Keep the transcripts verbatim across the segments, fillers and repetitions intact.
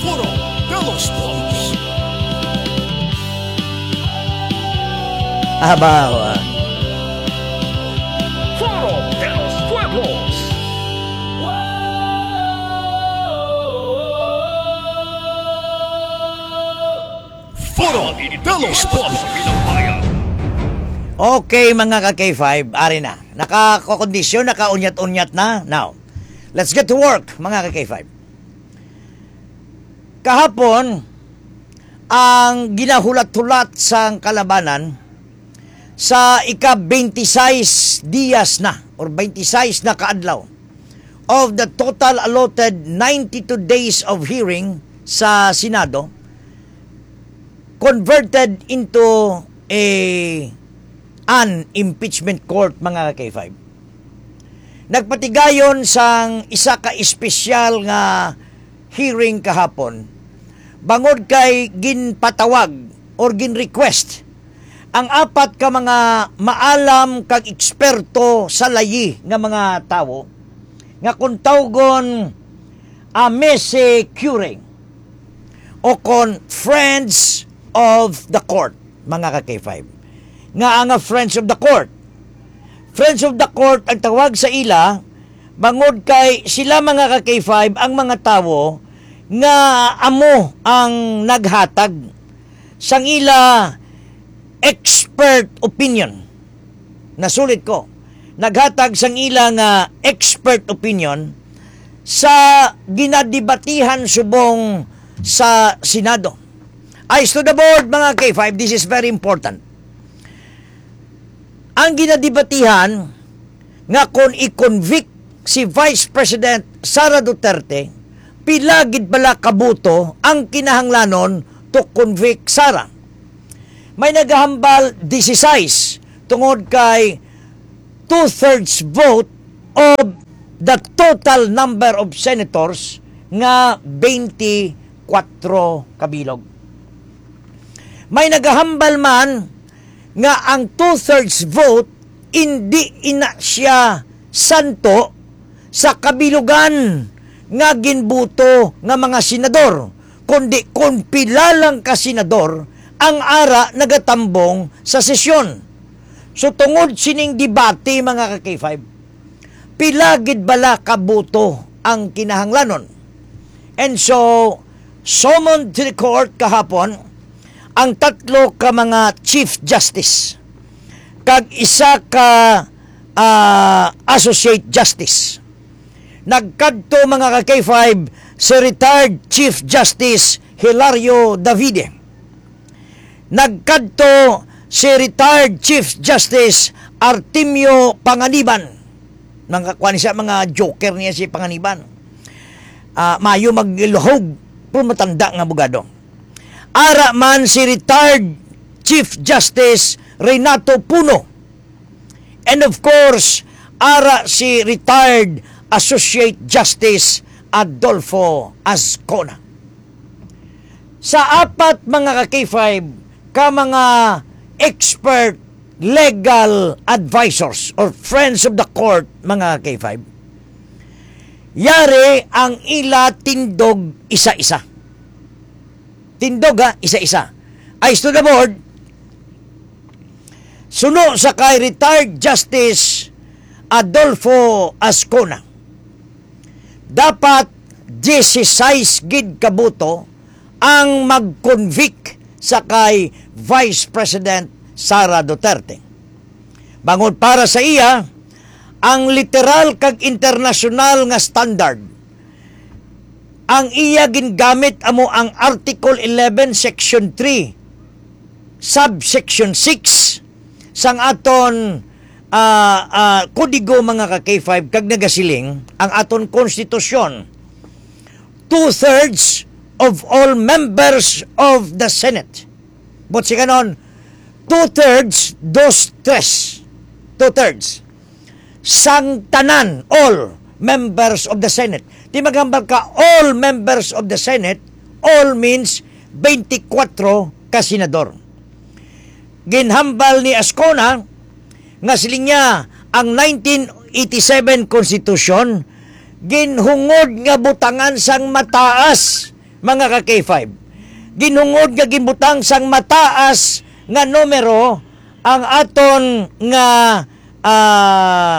Foro de los Pueblos. Aba, Foro de los Pueblos. Foro de los Pueblos. okay mga ka-K five, ari na. Nakakokondisyon, nakaunyat-unyat na. Now, let's get to work mga ka-K five. Kahapon, ang ginahulat-hulat sa kalabanan sa ika-twenty-six dias na or twenty-six na kaadlaw of the total allotted ninety-two days of hearing sa Senado converted into a an impeachment court mga K five. Nagpatigayon sang isa ka espesyal nga hearing kahapon bangod kay ginpatawag or ginrequest ang apat ka mga maalam kag eksperto sa layi nga mga tawo nga kung tawgon amese curing o kon friends of the court mga ka-K five. Nga ang friends of the court. Friends of the court ang tawag sa ila bangod kay sila mga ka-K five ang mga tawo nga amo ang naghatag sang ila expert opinion. Nasulit ko. Naghatag sang ila nga expert opinion sa ginadibatihan subong sa Senado. Eyes to the board mga K five, this is very important. Ang ginadibatihan nga kung i-convict si Vice President Sara Duterte, pila gid bala kabuto ang kinahanglanon to convict Sara. May nagahambal sixteen tungod kay two-thirds vote of the total number of senators nga twenty-four kabilog. May nagahambal man nga ang two-thirds vote hindi ina siya santo sa kabilugan nga ginbuto nga mga senador, kundi kung pila lang ka senador ang ara nagatambong sa sesyon. So tungod sining debate mga ka-K five, pila gid bala kabuto ang kinahanglanon. And so summoned to the court kahapon ang tatlo ka mga Chief Justice kag isa ka uh, Associate Justice. Nagkadto mga ka-K five si retired Chief Justice Hilario Davide. Nagkadto si retired Chief Justice Artemio Panganiban. Nangkakuan siya mga joker niya si Panganiban. Uh, mayo magluhog pero matanda nga abogado. Ara man si retired Chief Justice Renato Puno. And of course, ara si retired Associate Justice Adolfo Azcona. Sa apat mga ka-K five ka mga expert legal advisors or friends of the court mga K five, yari ang ila tindog isa-isa. Tindog ha, isa-isa. Eyes to the board. Suno sa kay retired Justice Adolfo Azcona. Dapat sixteen gid kabuto ang mag-convict sa kay Vice President Sara Duterte. Bangod para sa iya, ang literal kag internasyonal nga standard, ang iya gingamit amo ang Article eleven Section three Subsection six sang aton uh, uh, kodigo mga ka-K five kag nagasiling ang aton konstitusyon. Two-thirds of all members of the Senate. But si kanon, two-thirds, dos, tres. Two-thirds. Sang tanan, all members of the Senate. Di magambal ka, all members of the Senate, all means twenty-four ka senador. Ginhambal ni Azcona, nga siling niya, ang nineteen eighty-seven Constitution, ginhungod nga butangan sang mataas mga ka-K five. Ginungod nga gimbutang sang mataas nga numero ang aton nga uh,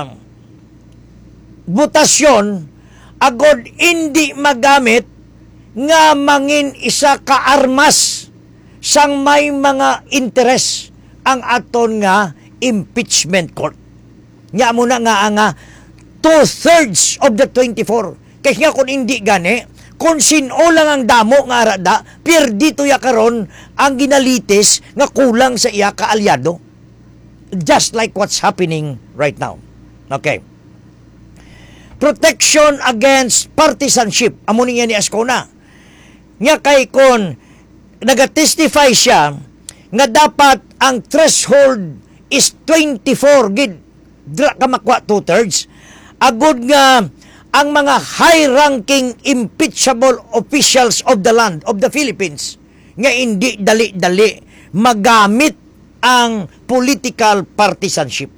butasyon agod hindi magamit nga mangin isa ka armas sang may mga interes ang aton nga impeachment court. Nya mo na nga nga two-thirds of the twenty-four. Kaya nga kung hindi gani, kung sino lang ang damo nga arada, pierdito ya karon ang ginalitis nga kulang sa iya kaalyado. Just like what's happening right now. Okay. Protection against partisanship. Amo niya ni Ascona. Nga kay kon nagatestify siya nga dapat ang threshold is twenty-four gid dra ka makwa two-thirds. Agud nga ang mga high-ranking impeachable officials of the land of the Philippines nga hindi dali-dali magamit ang political partisanship.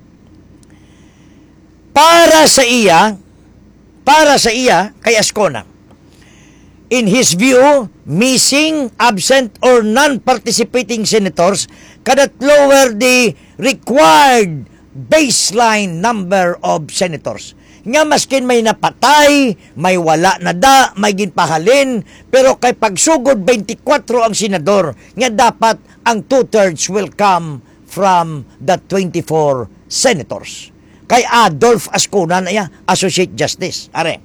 Para sa iya, para sa iya, kay Ascona, in his view, missing, absent, or non-participating senators cannot lower the required baseline number of senators. Nga maskin may napatay, may wala na da, may ginpahalin, pero kay pagsugod twenty-four ang senador, nga dapat ang two-thirds will come from the twenty-four senators. Kay Adolf Ascona na ya, Associate Justice. Are.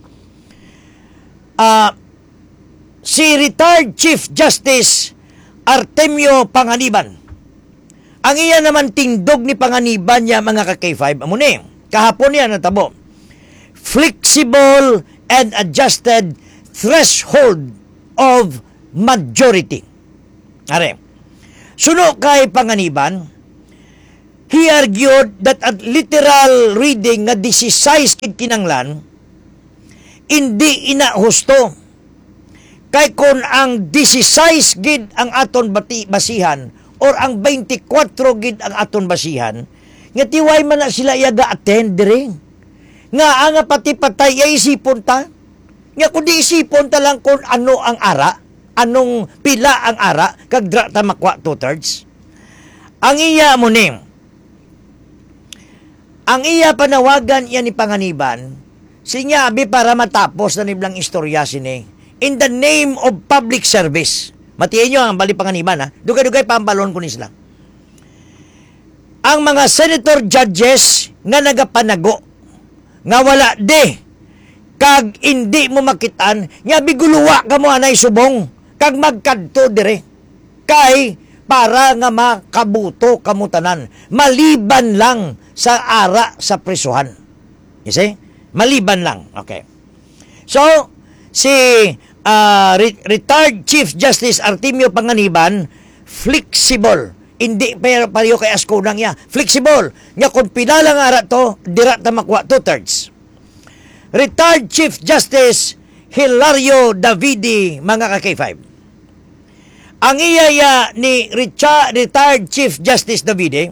Uh, si retired Chief Justice Artemio Panganiban, ang iya naman tindog ni Panganiban niya mga ka-K five, amo ni, kahapon niya natabo, flexible and adjusted threshold of majority. Are. Suno kay Panganiban, he argued that at literal reading nga disisize kid kinanglan, hindi ina husto. Kay kung ang disisize gid ang aton bati basihan or ang twenty-four gid ang aton basihan, nga tiway man na sila yaga attend diri. Nga ang pati patay ay isipon ta. Nga kung di isipon ta lang kung ano ang ara, anong pila ang ara, kag dra ta makwa two-thirds. Ang iya mo ni, ang iya panawagan iya ni Panganiban, sinyabi para matapos na niblang istorya sini, in the name of public service. Matiyan nyo ang bali Panganiban, ha? Dugay-dugay pampalon ko nisla. Ang mga senator judges nga nagapanago, nga wala de, kag hindi mo makitan, nga biguluwa ka mo anay subong, kag magkadto dire, kay para nga makabuto kamutanan, maliban lang sa ara sa presuhan. You see? Maliban lang. Okay. So, si uh, re- retired Chief Justice Artemio Panganiban, flexible. Hindi pero pareho kay Ascona niya. Flexible. Nga kung pila lang ara to, dira ta makuha two-thirds. Retired Chief Justice Hilario Davide, mga ka-K five. Ang iyaya ni Richard, retired Chief Justice Davide,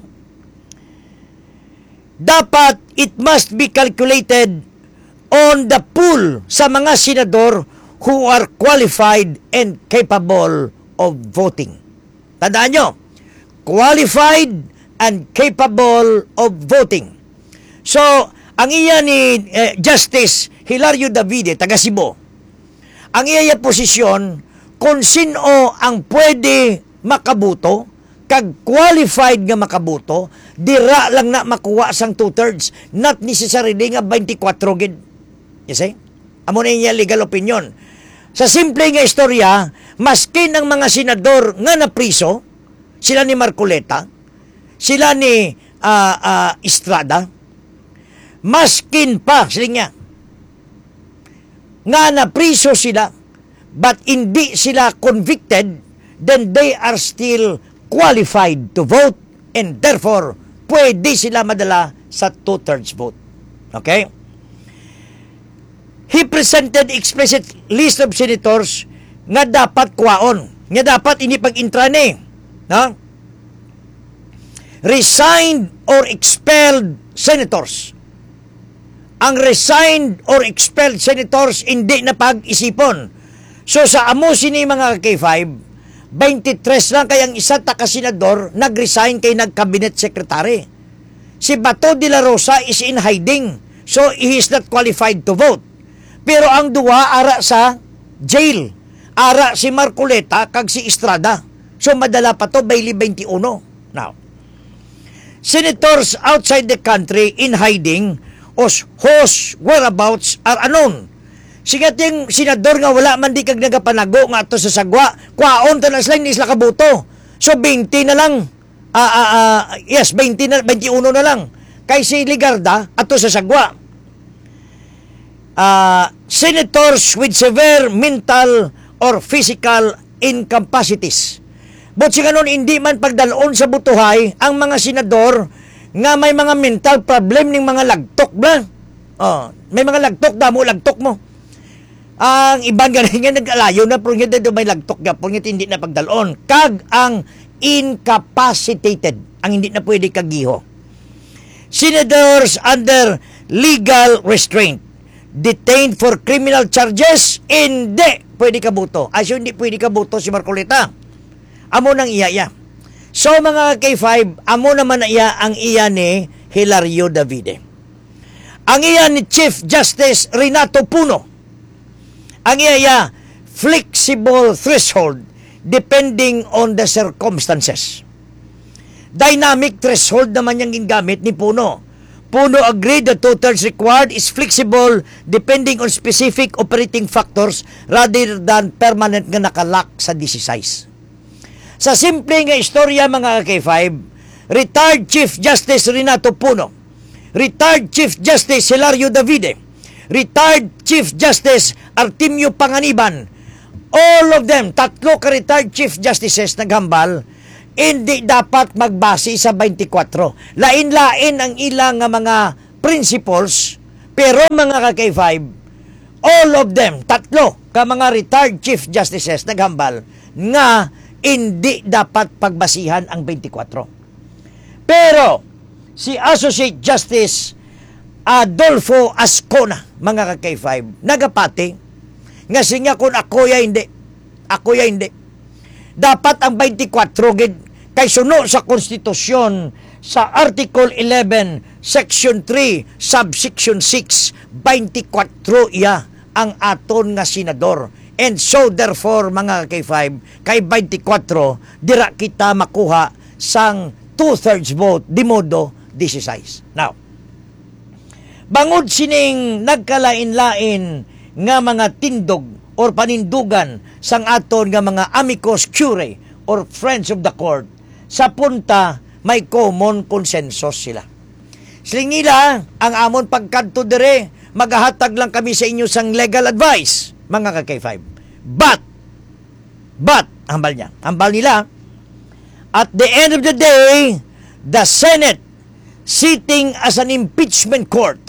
dapat it must be calculated on the pool sa mga senador who are qualified and capable of voting. Tandaan nyo, qualified and capable of voting. So, ang iya ni eh, Justice Hilario Davide, taga Cebu, ang iya posisyon kung sino ang pwede makabuto, kag qualified nga makabuto, dira lang na makuha sang two-thirds, not necessarily nga twenty-four gid. You see? Amo na niya legal opinion. Sa simple nga istorya, maskin ang mga senador nga napriso, sila ni Marcoleta, sila ni uh, uh, Estrada, maskin pa, sila nga, nga napriso sila, but hindi sila convicted, then they are still qualified to vote and therefore pwede sila madala sa two-thirds vote. Okay? He presented explicit list of senators nga dapat kuwaon, nga dapat ini pag-intra ni, no? Resigned or expelled senators. Ang resigned or expelled senators hindi na pag-isipon. So sa amo sini mga K five, twenty-three lang kay ang isa ta ka senador nag-resign kay nag-cabinet secretary. Si Bato de la Rosa is in hiding. So he is not qualified to vote. Pero ang duwa ara sa jail. Ara si Marcoleta kag si Estrada. So madala pa to Bailey twenty-one. Now, senators outside the country in hiding os whose whereabouts are unknown. Sigat yung senador nga wala man di kag nagapanago nga ato sa sagwa, kwaon ta na sila ni isla kabuto. So twenty na lang. Ah, ah, ah, yes, twenty na, twenty-one na lang. Kay si Ligarda ato sa sagwa. Uh, senators with severe mental or physical incapacities. But si kanon hindi man pagdalon sa butuhay ang mga senador nga may mga mental problem ning mga lagtok ba? Oh, may mga lagtok da mo lagtok mo. Ang iban ganing nga nag-alayo na pero nga may lagtok ga pero hindi na pagdalon. Kag ang incapacitated ang hindi na pwede kagiho. Senators under legal restraint detained for criminal charges, hindi pwede kabuto. Asyo hindi pwede kabuto si Marcoleta. Amo nang iya iya. So mga K five, amo naman na iya ang iya ni Hilario Davide. Ang iya ni Chief Justice Renato Puno. Ang iya iya flexible threshold depending on the circumstances. Dynamic threshold naman yung gingamit ni Puno. Puno agreed that two-thirds required is flexible depending on specific operating factors rather than permanent nga nakalak sa size. Sa simple nga istorya mga K five, retired Chief Justice Renato Puno, retired Chief Justice Hilario Davide, retired Chief Justice Artemio Panganiban, all of them, tatlo ka retired Chief Justices naghambal, hindi dapat magbase sa twenty-four. Lain-lain ang ilang nga mga principles, pero mga K five, all of them, tatlo ka mga retired Chief Justices naghambal nga hindi dapat pagbasihan ang twenty-four. Pero si Associate Justice Adolfo Ascona, mga K five, nagapati nga siya kung ako ya hindi, ako ya hindi. Dapat ang twenty-four gid kay suno sa konstitusyon sa Article eleven, Section three, Subsection six, twenty-four iya ang aton nga senador. And so therefore mga K five, kay twenty-four dira kita makuha sang two-thirds vote di modo sixteen. Now, bangod sining nagkalain-lain nga mga tindog or panindugan sang aton nga mga amicus curiae or friends of the court, sa punta may common consensus sila. Silingila ang amon pagkadto dire, magahatag lang kami sa inyo sang legal advice, mga K five. But, but, hambal niya, hambal nila, at the end of the day, the Senate, sitting as an impeachment court,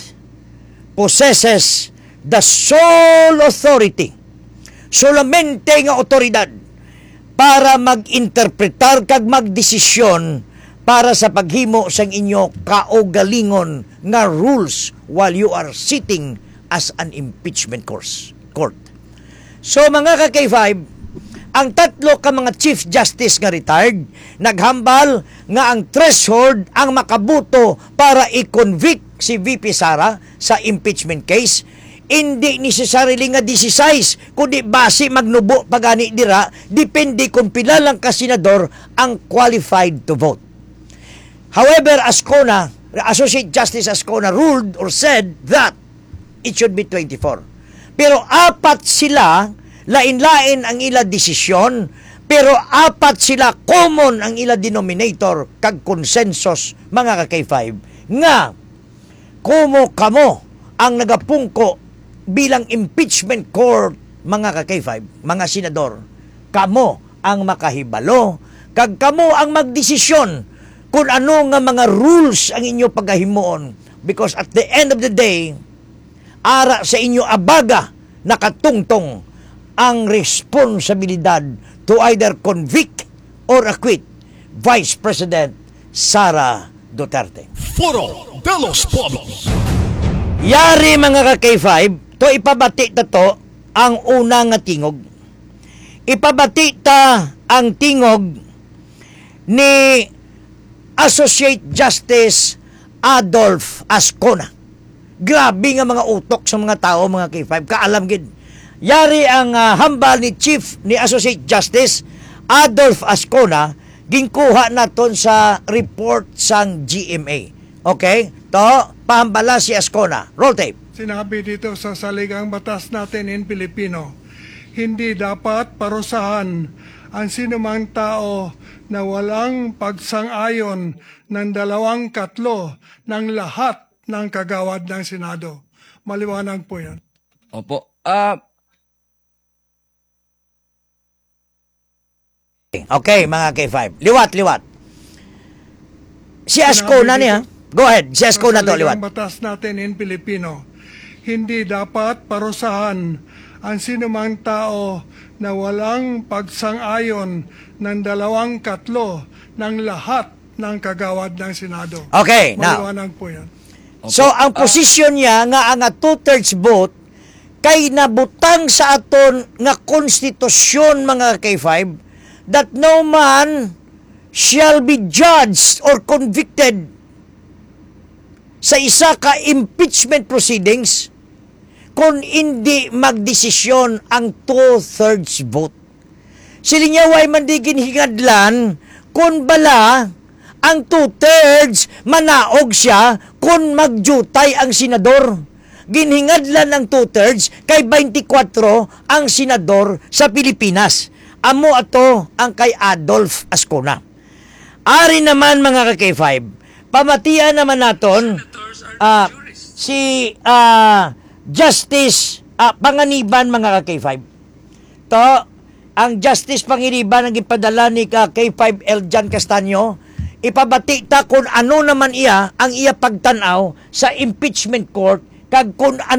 possesses the sole authority, solamente nga otoridad, para mag-interpretar kag magdesisyon para sa paghimo sang inyo kaugalingon nga rules while you are sitting as an impeachment course, court. So mga K five, ang tatlo ka mga Chief Justice nga retired, naghambal nga ang threshold ang makabuto para i-convict si V P Sara sa impeachment case, hindi necessarily nga sixteen, kundi base magnubo pagani dira, depende kung pila lang ka senador ang qualified to vote. However, Ascona, Associate Justice Ascona ruled or said that it should be twenty-four. Pero apat sila, lain-lain ang ila desisyon, pero apat sila common ang ila denominator kag consensus mga K five nga kumo kamo ang nagapungko bilang impeachment court mga K five, mga senador, kamo ang makahibalo kag kamo ang magdesisyon kung ano nga mga rules ang inyo paghahimuon, because at the end of the day ara sa inyo abaga nakatungtong ang responsibilidad to either convict or acquit Vice President Sara Duterte. Foro de los Pueblos. Yari mga K five, to ipabati ta to ang una nga tingog. ipabati ta ang tingog ni Associate Justice Adolf Ascona. Grabe nga mga utok sa mga tao, mga K five. Kaalam gid. Yari ang uh, hambal ni Chief ni Associate Justice Adolf Ascona, ginkuha naton sa report sang G M A. Okay? To, pahambala si Ascona. Roll tape. Sinabi dito sa saligang batas natin in Pilipino, hindi dapat parusahan ang sinumang tao na walang pagsang-ayon ng dalawang katlo ng lahat ng kagawad ng Senado. Maliwanag po yan. Opo. Ah, Okay, mga K five. Liwat, liwat. Si Ascona niya. Go ahead. Si Ascona to, Sa liwat. saligang batas natin in Pilipino, hindi dapat parusahan ang sinumang tao na walang pagsang-ayon ng dalawang katlo ng lahat ng kagawad ng Senado. Okay, now. Maliwanag po yan. So, ang posisyon niya nga ang two-thirds vote kay nabutang sa aton nga konstitusyon, mga K five, that no man shall be judged or convicted sa isa ka impeachment proceedings kung hindi magdesisyon ang two-thirds vote. Silinyaway man di ginhingadlan kung bala ang two-thirds manaog siya kung magjutay ang senador. Ginhingadlan ng two-thirds kay twenty-four ang senador sa Pilipinas. Amo ato ang kay Adolf Ascona. Ari naman, mga K five, pamatian naman naton uh, si uh, Justice uh, Panganiban, mga K five. To, ang Justice Panganiban ang ipadala ni ka K five Eljan Castaño, ipabati ta kung ano naman iya ang iya pagtanaw sa impeachment court kag kung ano